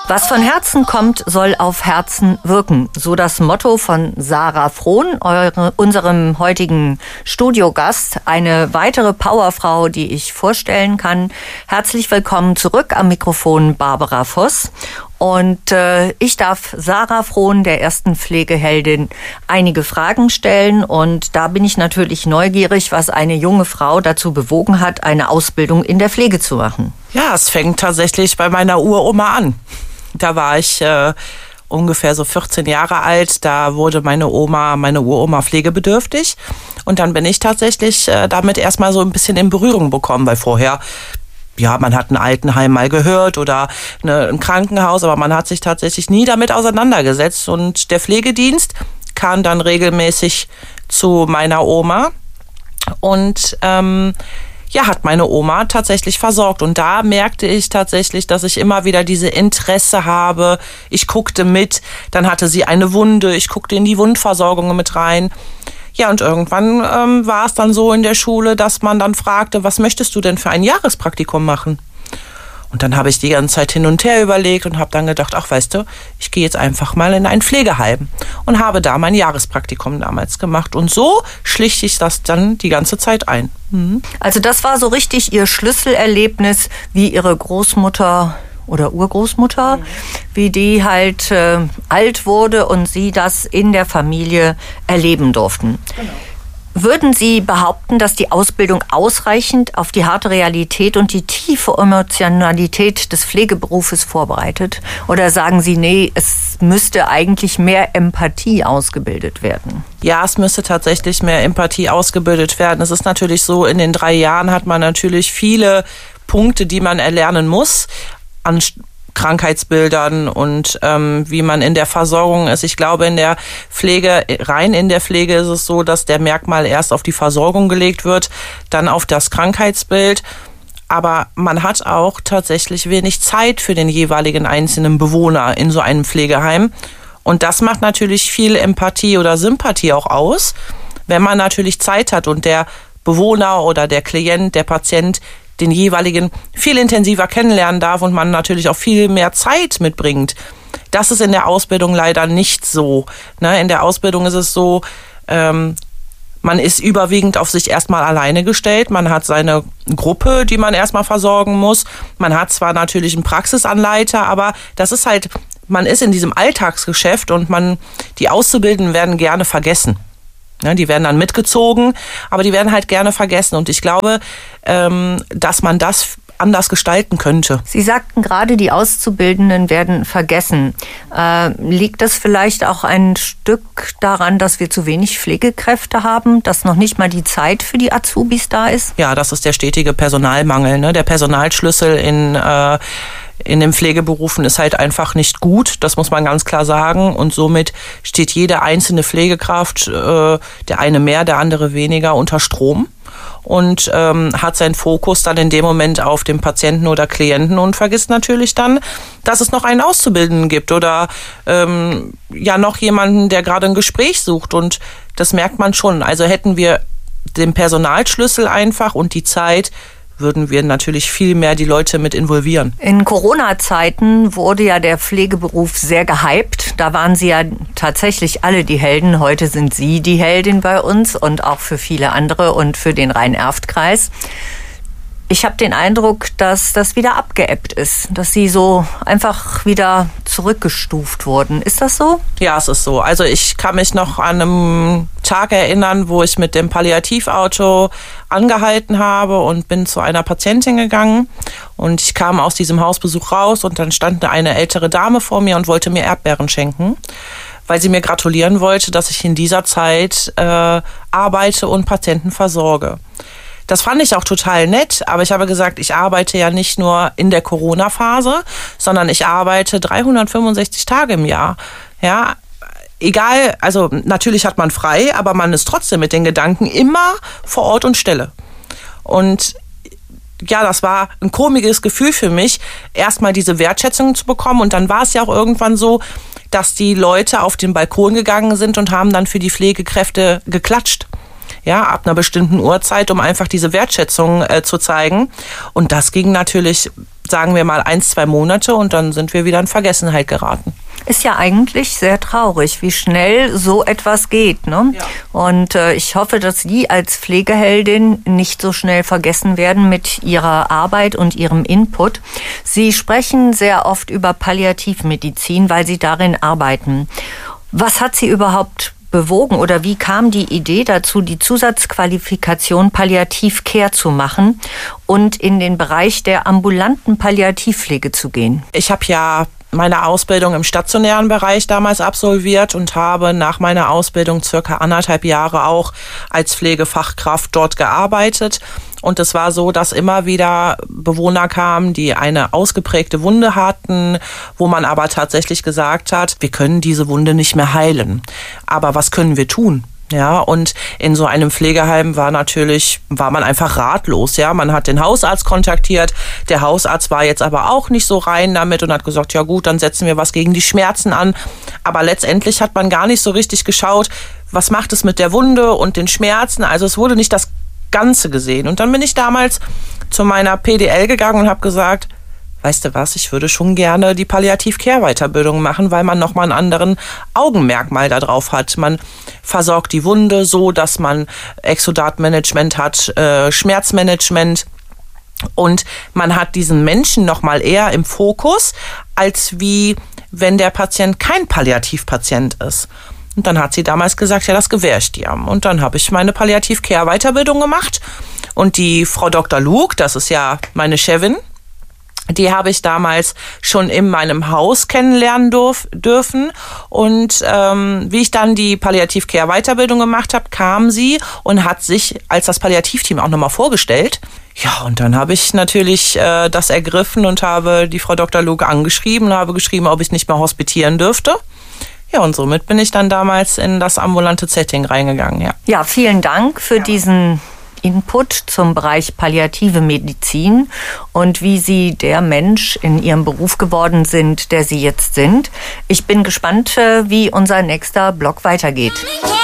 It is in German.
Was von Herzen kommt, soll auf Herzen wirken. So das Motto von Sarah Frohn, unserem heutigen Studiogast. Eine weitere Powerfrau, die ich vorstellen kann. Herzlich willkommen zurück am Mikrofon Barbara Voss. Und ich darf Sarah Frohn, der ersten Pflegeheldin, einige Fragen stellen. Und da bin ich natürlich neugierig, was eine junge Frau dazu bewogen hat, eine Ausbildung in der Pflege zu machen. Ja, es fängt tatsächlich bei meiner Uroma an. Da war ich ungefähr so 14 Jahre alt. Da wurde meine Uroma pflegebedürftig. Und dann bin ich tatsächlich damit erstmal so ein bisschen in Berührung bekommen, weil vorher, ja, man hat ein Altenheim mal gehört oder ein Krankenhaus, aber man hat sich tatsächlich nie damit auseinandergesetzt. Und der Pflegedienst kam dann regelmäßig zu meiner Oma und hat meine Oma tatsächlich versorgt. Und da merkte ich tatsächlich, dass ich immer wieder diese Interesse habe. Ich guckte mit, dann hatte sie eine Wunde, ich guckte in die Wundversorgung mit rein. Ja, und irgendwann war es dann so in der Schule, dass man dann fragte, was möchtest du denn für ein Jahrespraktikum machen? Und dann habe ich die ganze Zeit hin und her überlegt und habe dann gedacht, ach weißt du, ich gehe jetzt einfach mal in ein Pflegeheim und habe da mein Jahrespraktikum damals gemacht. Und so schlich ich das dann die ganze Zeit ein. Mhm. Also das war so richtig Ihr Schlüsselerlebnis, wie Ihre Großmutter oder Urgroßmutter, wie die halt alt wurde und Sie das in der Familie erleben durften. Genau. Würden Sie behaupten, dass die Ausbildung ausreichend auf die harte Realität und die tiefe Emotionalität des Pflegeberufes vorbereitet? Oder sagen Sie, nee, es müsste eigentlich mehr Empathie ausgebildet werden? Ja, es müsste tatsächlich mehr Empathie ausgebildet werden. Es ist natürlich so, in den 3 Jahren hat man natürlich viele Punkte, die man erlernen muss, an Krankheitsbildern und wie man in der Versorgung ist. Ich glaube, in der Pflege ist es so, dass der Merkmal erst auf die Versorgung gelegt wird, dann auf das Krankheitsbild. Aber man hat auch tatsächlich wenig Zeit für den jeweiligen einzelnen Bewohner in so einem Pflegeheim. Und das macht natürlich viel Empathie oder Sympathie auch aus, wenn man natürlich Zeit hat und der Bewohner oder der Klient, der Patient den jeweiligen viel intensiver kennenlernen darf und man natürlich auch viel mehr Zeit mitbringt. Das ist in der Ausbildung leider nicht so. In der Ausbildung ist es so, man ist überwiegend auf sich erstmal alleine gestellt. Man hat seine Gruppe, die man erstmal versorgen muss. Man hat zwar natürlich einen Praxisanleiter, aber das ist halt, man ist in diesem Alltagsgeschäft und die Auszubildenden werden gerne vergessen. Die werden dann mitgezogen, aber die werden halt gerne vergessen. Und ich glaube, dass man das anders gestalten könnte. Sie sagten gerade, die Auszubildenden werden vergessen. Liegt das vielleicht auch ein Stück daran, dass wir zu wenig Pflegekräfte haben, dass noch nicht mal die Zeit für die Azubis da ist? Ja, das ist der stetige Personalmangel. Der Personalschlüssel in den Pflegeberufen ist halt einfach nicht gut, das muss man ganz klar sagen. Und somit steht jede einzelne Pflegekraft, der eine mehr, der andere weniger, unter Strom und hat seinen Fokus dann in dem Moment auf den Patienten oder Klienten und vergisst natürlich dann, dass es noch einen Auszubildenden gibt oder noch jemanden, der gerade ein Gespräch sucht. Und das merkt man schon. Also hätten wir den Personalschlüssel einfach und die Zeit, würden wir natürlich viel mehr die Leute mit involvieren. In Corona-Zeiten wurde ja der Pflegeberuf sehr gehypt. Da waren Sie ja tatsächlich alle die Helden. Heute sind Sie die Heldin bei uns und auch für viele andere und für den Rhein-Erft-Kreis. Ich habe den Eindruck, dass das wieder abgeebbt ist, dass Sie so einfach wieder zurückgestuft wurden. Ist das so? Ja, es ist so. Also ich kann mich noch an einem Tag erinnern, wo ich mit dem Palliativauto angehalten habe und bin zu einer Patientin gegangen. Und ich kam aus diesem Hausbesuch raus und dann stand eine ältere Dame vor mir und wollte mir Erdbeeren schenken, weil sie mir gratulieren wollte, dass ich in dieser Zeit arbeite und Patienten versorge. Das fand ich auch total nett, aber ich habe gesagt, ich arbeite ja nicht nur in der Corona-Phase, sondern ich arbeite 365 Tage im Jahr. Ja, egal, also natürlich hat man frei, aber man ist trotzdem mit den Gedanken immer vor Ort und Stelle. Und ja, das war ein komisches Gefühl für mich, erstmal diese Wertschätzung zu bekommen. Und dann war es ja auch irgendwann so, dass die Leute auf den Balkon gegangen sind und haben dann für die Pflegekräfte geklatscht. ja, ab einer bestimmten Uhrzeit, um einfach diese Wertschätzung zu zeigen. Und das ging natürlich, sagen wir mal, 1-2 Monate und dann sind wir wieder in Vergessenheit geraten. Ist ja eigentlich sehr traurig, wie schnell so etwas geht, ne? Ja. Und ich hoffe, dass Sie als Pflegeheldin nicht so schnell vergessen werden mit Ihrer Arbeit und Ihrem Input. Sie sprechen sehr oft über Palliativmedizin, weil Sie darin arbeiten. Was hat Sie überhaupt bewogen oder wie kam die Idee dazu, die Zusatzqualifikation Palliativ-Care zu machen und in den Bereich der ambulanten Palliativpflege zu gehen? Ich habe ja meine Ausbildung im stationären Bereich damals absolviert und habe nach meiner Ausbildung circa 1,5 Jahre auch als Pflegefachkraft dort gearbeitet. Und es war so, dass immer wieder Bewohner kamen, die eine ausgeprägte Wunde hatten, wo man aber tatsächlich gesagt hat, wir können diese Wunde nicht mehr heilen. Aber was können wir tun? Ja, und in so einem Pflegeheim war man einfach ratlos, ja. Man hat den Hausarzt kontaktiert. Der Hausarzt war jetzt aber auch nicht so rein damit und hat gesagt, ja gut, dann setzen wir was gegen die Schmerzen an. Aber letztendlich hat man gar nicht so richtig geschaut, was macht es mit der Wunde und den Schmerzen. Also es wurde nicht das Ganze gesehen. Und dann bin ich damals zu meiner PDL gegangen und habe gesagt, weißt du was, ich würde schon gerne die Palliativ-Care-Weiterbildung machen, weil man nochmal einen anderen Augenmerkmal da drauf hat. Man versorgt die Wunde so, dass man Exudatmanagement hat, Schmerzmanagement und man hat diesen Menschen nochmal eher im Fokus, als wie wenn der Patient kein Palliativpatient ist. Und dann hat sie damals gesagt, ja, das gewähre ich dir. Und dann habe ich meine Palliativ-Care-Weiterbildung gemacht und die Frau Dr. Luke, das ist ja meine Chefin, die habe ich damals schon in meinem Haus kennenlernen dürfen. Und wie ich dann die Palliativ-Care-Weiterbildung gemacht habe, kam sie und hat sich als das Palliativteam auch nochmal vorgestellt. Ja, und dann habe ich natürlich das ergriffen und habe die Frau Dr. Luke angeschrieben und habe geschrieben, ob ich nicht mehr hospitieren dürfte. Ja, und somit bin ich dann damals in das ambulante Setting reingegangen, ja. Ja, vielen Dank für diesen Input zum Bereich palliative Medizin und wie Sie der Mensch in Ihrem Beruf geworden sind, der Sie jetzt sind. Ich bin gespannt, wie unser nächster Blog weitergeht.